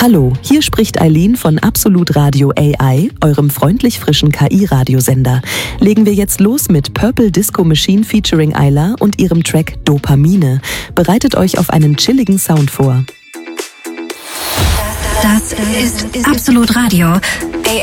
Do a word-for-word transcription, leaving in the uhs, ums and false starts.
Hallo, hier spricht Eileen von Absolut Radio A I, eurem freundlich frischen K I-Radiosender. Legen wir jetzt los mit Purple Disco Machine featuring Ayla und ihrem Track Dopamine. Bereitet euch auf einen chilligen Sound vor. Das ist Absolut Radio.